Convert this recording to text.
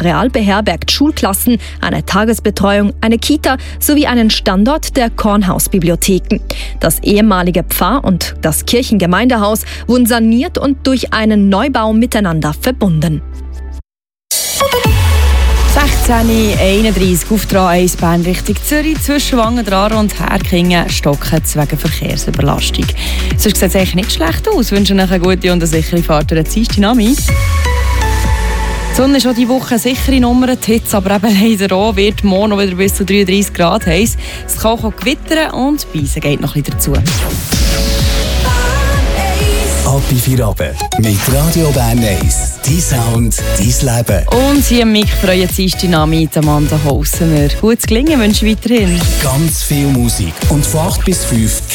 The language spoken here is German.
Real beherbergt Schulklassen, eine Tagesbetreuung, eine Kita sowie einen Standort der Kornhausbibliotheken. Das ehemalige Pfarr- und das Kirchengemeindehaus wurden saniert und durch einen Neubau miteinander verbunden. 16:31 auf der A1 Bern Richtung Zürich zwischen Wangen und Herkingen stocken wegen Verkehrsüberlastung. Sonst sieht es eigentlich nicht schlecht aus. Ich wünsche euch eine gute und eine sichere Fahrt durch die Dynamik. Die Sonne ist auch diese Woche eine sichere Nummer, die Hitze aber eben leider auch, wird morgen noch wieder bis zu 33 Grad heiß. Es kann auch gewittern und das Beißen geht noch ein bisschen dazu. Ab in 4 Abend mit Radio Bern 1. Dein Sound, dein Leben. Und hier im Mic freuen sich Dynamik Amanda Hausener. Gutes Gelingen wünsche ich weiterhin. Ganz viel Musik und von 8 bis 5